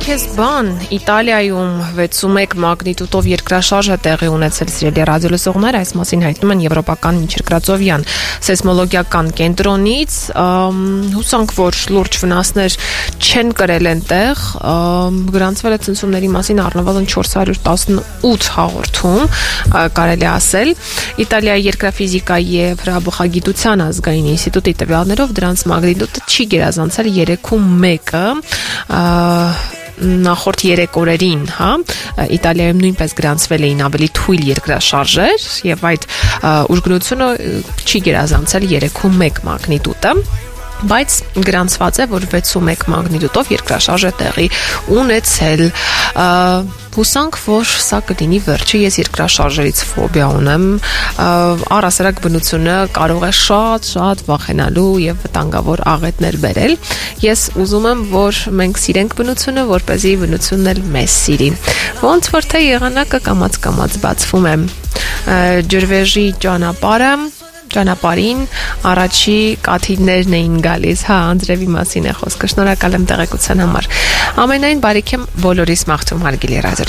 քեզ բան, Իտալիայում 61 մագնիտուդով երկրաշարժ է տեղի ունեցել, սիրելի ռադիոլսողներ, այս մասին հայտնում են Եվրոպական միջերկրածովյան սեյսմոլոգիական կենտրոնից, հուսանք, որ լուրջ վնասներ չեն կրել այնտեղ, գրանցվել է ցնցումների մասին առնվազն 418 հաղորդում, կարելի ասել, Իտալիայի երկրաֆիզիկայի եւ հրաբխագիտության ազգային ինստիտուտի տվյալներով դրանց մագնիտուդը չի գերազանցել 3.1-ը, նախորդ 3 օրերին, Իտալիայում նույնպես գրանցվել էին ավելի թույլ երկրաշարժեր եւ այդ ուժգնությունը չի գերազանցել 3.1 մագնիտուդը, բայց գրանցված է, որ 61 մագնիտուդով երկրաշարժ է տեղի ունեցել, հուսանք, որ սա կլինի վերջը, ես երկրաշարժերից ֆոբիա ունեմ, առհասարակ բնությունը կարող է շատ վախենալու եւ վտանգավոր աղետներ բերել, ես ուզում եմ, որ մենք սիրենք բնությունը, որպեսզի բնությունն էլ մեզ սիրի, ոնց որ թե եղանակը կամաց բացվում է, ջրվեժի ճանապարհին առաջի կաթիլներն էին գալիս, անձրևի մասին է խոսքը, շնորհակալ եմ տեղեկության համար, ամենայն բարիք եմ բոլորիս մաղթում, հարգելի